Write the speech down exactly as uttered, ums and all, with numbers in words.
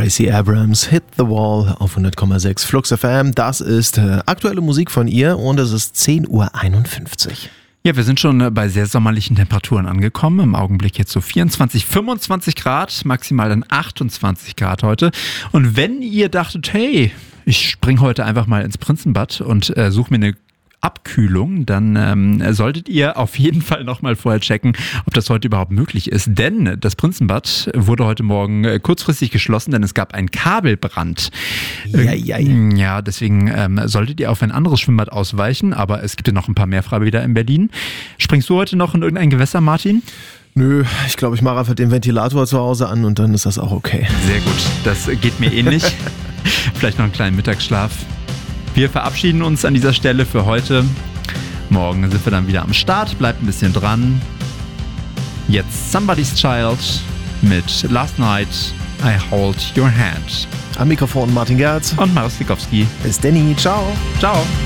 Gracie Abrams, Hit the Wall auf hundert Komma sechs Flux F M. Das ist äh, aktuelle Musik von ihr und es ist zehn Uhr einundfünfzig. Ja, wir sind schon bei sehr sommerlichen Temperaturen angekommen. Im Augenblick jetzt so vierundzwanzig, fünfundzwanzig Grad, maximal dann achtundzwanzig Grad heute. Und wenn ihr dachtet, hey, ich spring heute einfach mal ins Prinzenbad und äh, suche mir eine Abkühlung, dann ähm, solltet ihr auf jeden Fall nochmal vorher checken, ob das heute überhaupt möglich ist. Denn das Prinzenbad wurde heute Morgen äh, kurzfristig geschlossen, denn es gab einen Kabelbrand. Ja, ja, ja. Äh, ja deswegen ähm, solltet ihr auf ein anderes Schwimmbad ausweichen, aber es gibt ja noch ein paar mehr Freibäder in Berlin. Springst du heute noch in irgendein Gewässer, Martin? Nö, ich glaube, ich mache einfach den Ventilator zu Hause an und dann ist das auch okay. Sehr gut, das geht mir ähnlich. Vielleicht noch einen kleinen Mittagsschlaf. Wir verabschieden uns an dieser Stelle für heute. Morgen sind wir dann wieder am Start. Bleibt ein bisschen dran. Jetzt Somebody's Child mit Last Night I Hold Your Hand. Am Mikrofon Martin Gerz und Marius Likowski. Bis Danny, ciao. Ciao.